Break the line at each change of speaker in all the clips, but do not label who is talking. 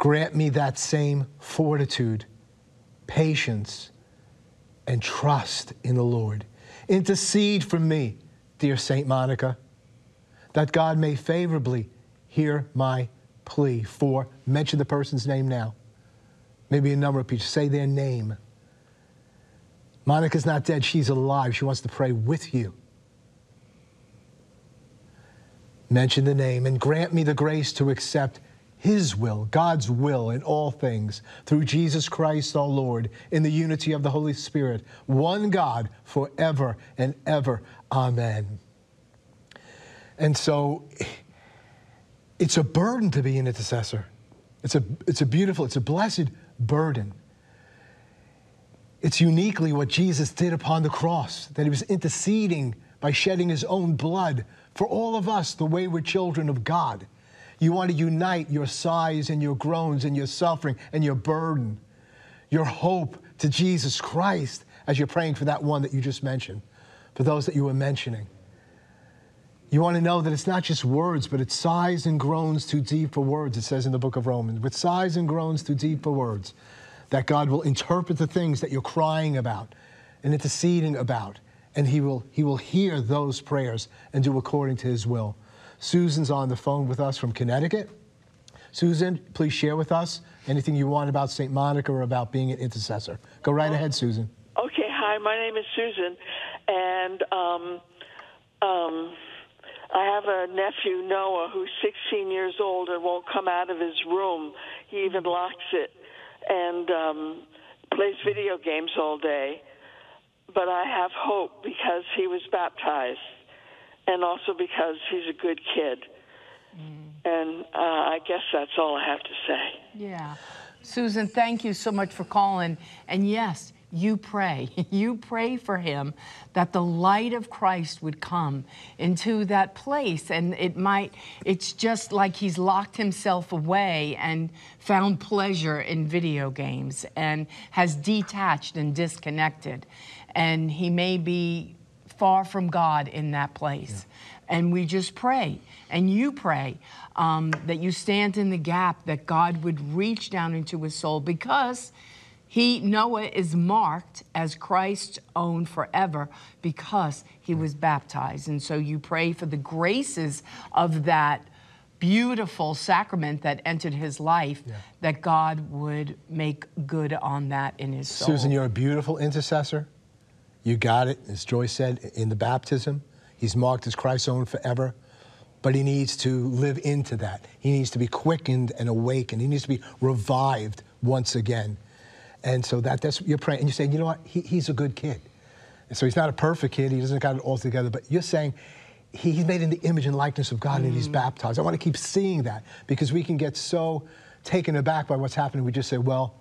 Grant me that same fortitude, patience, and trust in the Lord. Intercede for me, dear Saint Monica, that God may favorably hear my plea for, mention the person's name now. Maybe a number of people, say their name. Monica's not dead, she's alive. She wants to pray with you. Mention the name and grant me the grace to accept His will, God's will in all things, through Jesus Christ our Lord, in the unity of the Holy Spirit, one God, forever and ever. Amen. And so it's a burden to be an intercessor. It's a beautiful, it's a blessed burden. It's uniquely what Jesus did upon the cross, that He was interceding by shedding His own blood for all of us, the wayward children of God. You want to unite your sighs and your groans and your suffering and your burden, your hope to Jesus Christ as you're praying for that one that you just mentioned, for those that you were mentioning. You want to know that it's not just words, but it's sighs and groans too deep for words, it says in the book of Romans. With sighs and groans too deep for words, that God will interpret the things that you're crying about and interceding about, and He will hear those prayers and do according to His will. Susan's on the phone with us from Connecticut. Susan, please share with us anything you want about St. Monica or about being an intercessor. Go right ahead, Susan.
Okay, hi, my name is Susan, and I have a nephew, Noah, who's 16 years old and won't come out of his room. He even locks it and plays video games all day. But I have hope because he was baptized and also because he's a good kid. And I guess that's all I have to say.
Yeah. Susan, thank you so much for calling. And yes, you pray. You pray for him that the light of Christ would come into that place. And it's just like he's locked himself away and found pleasure in video games and has detached and disconnected. And he may be far from God in that place. Yeah. And we just pray, and you pray, that you stand in the gap, that God would reach down into his soul, because Noah is marked as Christ's own forever because he was baptized. And so you pray for the graces of that beautiful sacrament that entered his life, that God would make good on that in his soul.
Susan, you're a beautiful intercessor. You got it, as Joyce said, in the baptism. He's marked as Christ's own forever, but he needs to live into that. He needs to be quickened and awakened. He needs to be revived once again. And so that's what you're praying. And you're saying, you know what, he's a good kid. And so he's not a perfect kid. He doesn't got it all together, but you're saying he's made in the image and likeness of God and he's baptized. I want to keep seeing that, because we can get so taken aback by what's happening. We just say, well,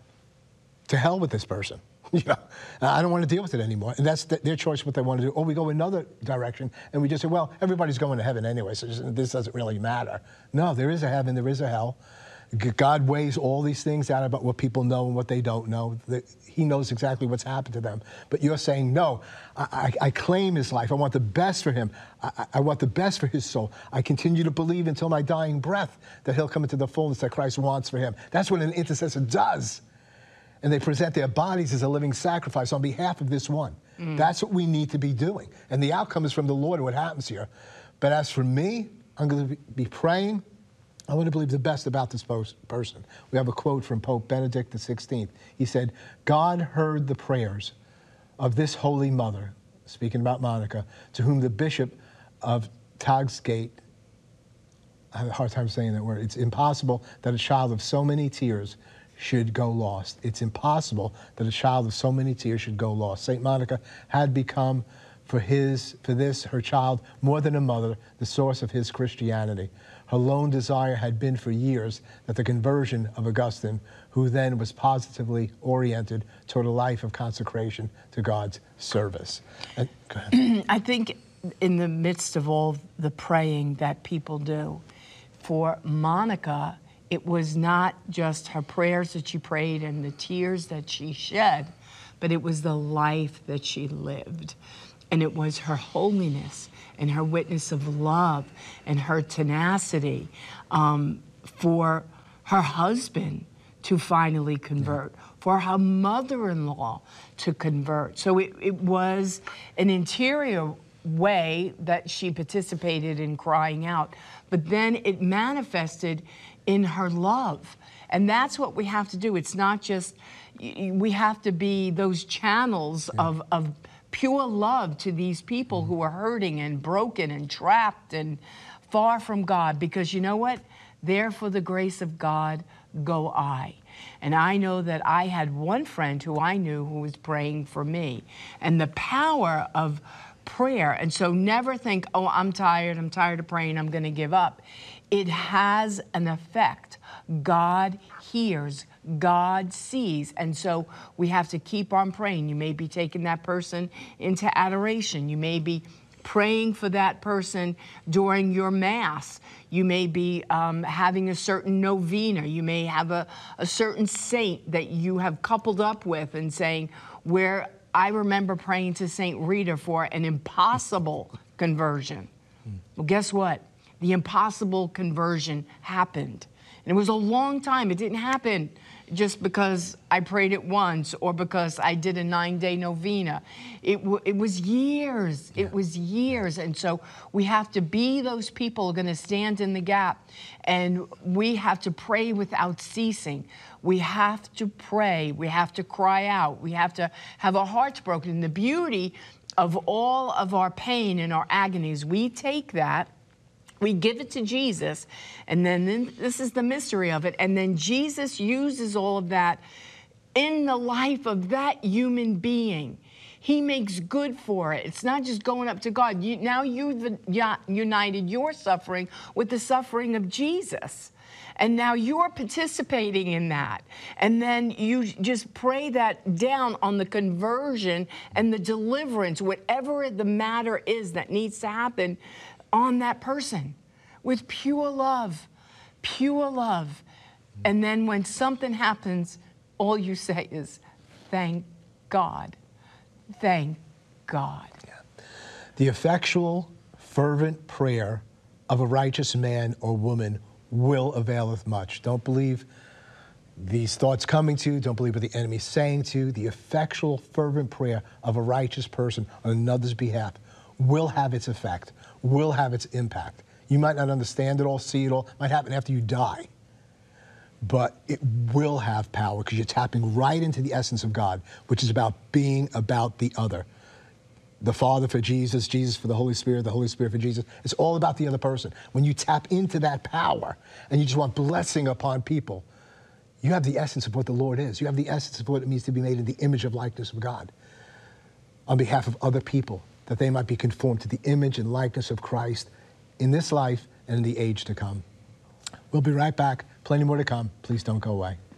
to hell with this person. You know, I don't want to deal with it anymore. And that's their choice, what they want to do. Or we go another direction and we just say, well, everybody's going to heaven anyway, so this doesn't really matter. No, there is a heaven, there is a hell. God weighs all these things out about what people know and what they don't know. He knows exactly what's happened to them. But you're saying, no, I claim his life. I want the best for him. I want the best for his soul. I continue to believe until my dying breath that he'll come into the fullness that Christ wants for him. That's what an intercessor does. And they present their bodies as a living sacrifice on behalf of this one. That's what we need to be doing. And the outcome is from the Lord, what happens here. But as for me, I'm going to be praying. I want to believe the best about this person. We have a quote from Pope Benedict XVI. He said, God heard the prayers of this holy mother, speaking about Monica, to whom the Bishop of Tagsgate, I have a hard time saying that word, it's impossible that a child of so many tears should go lost. It's impossible that a child of so many tears should go lost. St. Monica had become, for this, her child, more than a mother, the source of his Christianity. Her lone desire had been for years that the conversion of Augustine, who then was positively oriented toward a life of consecration to God's service. And, go ahead.
I think in the midst of all the praying that people do, for Monica, it was not just her prayers that she prayed and the tears that she shed, but it was the life that she lived. And it was her holiness and her witness of love and her tenacity for her husband to finally convert, for her mother-in-law to convert. So it was an interior way that she participated in crying out, but then it manifested in her love. And that's what we have to do. It's not just, we have to be those channels of pure love to these people who are hurting and broken and trapped and far from God, because you know what? There for the grace of God go I. And I know that I had one friend who I knew who was praying for me, and the power of prayer. And so never think, oh, I'm tired of praying, I'm going to give up. It has an effect. God hears, God sees. And so we have to keep on praying. You may be taking that person into adoration. You may be praying for that person during your Mass. You may be having a certain novena. You may have a certain saint that you have coupled up with and saying, where I remember praying to St. Rita for an impossible conversion. Well, guess what? The impossible conversion happened. And it was a long time. It didn't happen just because I prayed it once or because I did a 9-day novena. It was years. It was years. And so we have to be those people who are going to stand in the gap. And we have to pray without ceasing. We have to pray. We have to cry out. We have to have our hearts broken. And the beauty of all of our pain and our agonies, we take that, we give it to Jesus, and then this is the mystery of it, and then Jesus uses all of that in the life of that human being. He makes good for it. It's not just going up to God. Now you've united your suffering with the suffering of Jesus. And now you're participating in that. And then you just pray that down on the conversion and the deliverance, whatever the matter is that needs to happen on that person with pure love, pure love. And then when something happens, all you say is, thank God, thank God.
Yeah. The effectual, fervent prayer of a righteous man or woman will availeth much. Don't believe these thoughts coming to you. Don't believe what the enemy's saying to you. The effectual, fervent prayer of a righteous person on another's behalf will have its effect, will have its impact. You might not understand it all, see it all. It might happen after you die. But it will have power because you're tapping right into the essence of God, which is about being about the other. The Father for Jesus, Jesus for the Holy Spirit for Jesus. It's all about the other person. When you tap into that power and you just want blessing upon people, you have the essence of what the Lord is. You have the essence of what it means to be made in the image of likeness of God on behalf of other people, that they might be conformed to the image and likeness of Christ in this life and in the age to come. We'll be right back. Plenty more to come. Please don't go away.